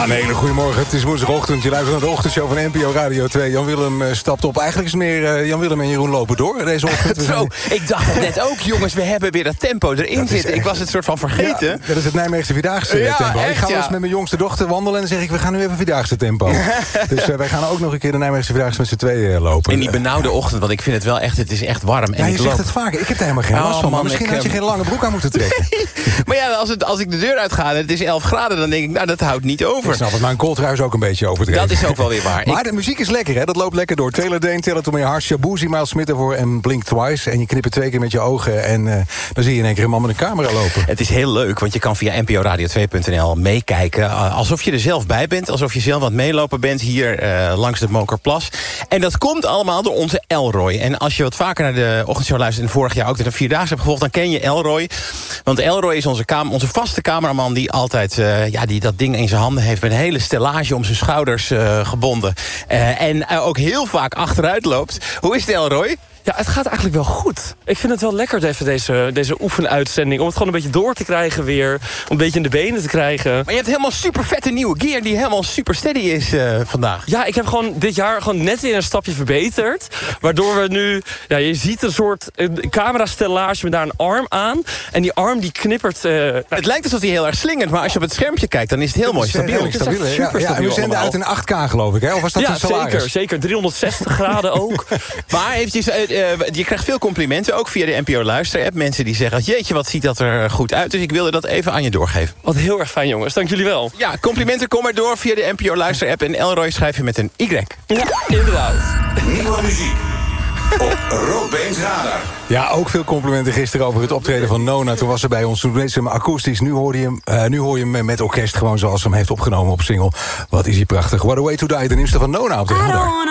Ja, een hele goedemorgen. Het is woensdagochtend. Je luistert naar de ochtendshow van NPO Radio 2. Jan Willem stapt op. Eigenlijk is het meer Jan Willem en Jeroen lopen door deze ochtend. Zo, ik dacht het net ook, jongens. We hebben weer dat tempo erin zitten. Ik was het soort van vergeten. Ja, dat is het Nijmeegse Vierdaagse tempo. Echt, ik ga wel eens met mijn jongste dochter wandelen en dan zeg ik, we gaan nu even Vierdaagse tempo. Dus wij gaan ook nog een keer de Nijmeegse Vierdaagse met z'n tweeën lopen. In die benauwde ochtend, want ik vind het wel echt, het is echt warm. Ja, je zegt het vaker. Ik heb er helemaal geen last van. Maar misschien had je geen lange broek aan moeten trekken. Maar ja, als ik de deur uitga en het is 11 graden, dan denk ik, nou, dat houdt niet over. Ik snap het, maar een kooltrui is ook een beetje overdreven. Dat is ook wel weer waar. Maar de muziek is lekker, hè? Dat loopt lekker door. Taylor Dane, Tell It To My Heart, Shabuzi, Miles Smith ervoor en Blink Twice. En je knippert 2 keer met je ogen en dan zie je in één keer een man met een camera lopen. Het is heel leuk, want je kan via nporadio2.nl meekijken. Alsof je er zelf bij bent, alsof je zelf aan het meelopen bent hier langs de Mokerplas. En dat komt allemaal door onze Elroy. En als je wat vaker naar de ochtendshow luistert en vorig jaar ook de Vierdaagse hebt gevolgd, dan ken je Elroy. Want Elroy is onze vaste cameraman die altijd die dat ding in zijn handen heeft met een hele stellage om zijn schouders gebonden. En ook heel vaak achteruit loopt. Hoe is het, Elroy? Ja, het gaat eigenlijk wel goed. Ik vind het wel lekker, even deze oefenuitzending. Om het gewoon een beetje door te krijgen weer. Om een beetje in de benen te krijgen. Maar je hebt helemaal super vette nieuwe gear die helemaal super steady is vandaag. Ja, ik heb gewoon dit jaar gewoon net weer een stapje verbeterd. Waardoor we nu... Ja, je ziet een soort camerastellage met daar een arm aan. En die arm die knippert... Het lijkt alsof hij heel erg slingert, maar als je op het schermpje kijkt, dan is het heel mooi stabiel. Ja, en we zenden uit in 8K, geloof ik, hè? Of was dat een salaris? Zeker. 360 graden ook. Maar eventjes, je krijgt veel complimenten, ook via de NPO Luister-app. Mensen die zeggen, jeetje, wat ziet dat er goed uit. Dus ik wilde dat even aan je doorgeven. Wat heel erg fijn, jongens. Dank jullie wel. Ja, complimenten, kom maar door via de NPO Luister-app. En Elroy schrijf je met een Y. Ja, inderdaad. Nieuwe muziek op Roodbeens Radar. Ja, ook veel complimenten gisteren over het optreden van Nona. Toen was ze bij ons, toen deed ze hem akoestisch. Nu hoor je hem met orkest, gewoon zoals ze hem heeft opgenomen op single. Wat is hij prachtig. What a Way To Die, de nieuwste van Nona op de radar.